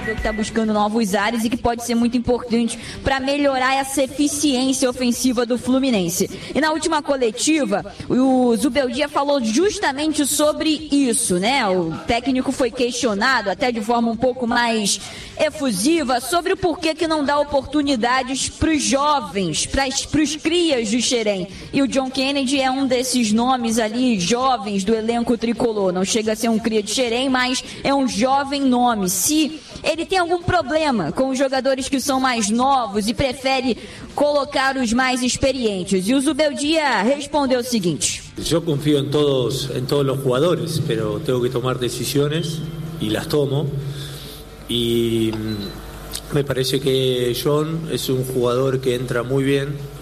que está buscando novos ares e que pode ser muito importante para melhorar essa eficiência ofensiva do Fluminense. E na última coletiva, o Zubeldia falou justamente sobre isso, né? O técnico foi questionado, até de forma um pouco mais efusiva, sobre o porquê que não dá oportunidades para os jovens, para os crias do Xerém. E o John Kennedy é um desses nomes ali, jovens do elenco tricolor. Não chega a ser um cria de Xerém, mas é um jovem nome. Se ele tem algum problema com os jogadores que são mais novos e prefere colocar os mais experientes. E o Zubeldia respondeu o seguinte: Eu confio em todos os jogadores, pero tenho que tomar decisões e las tomo. Y me parece que John es un jugador que entra muy bien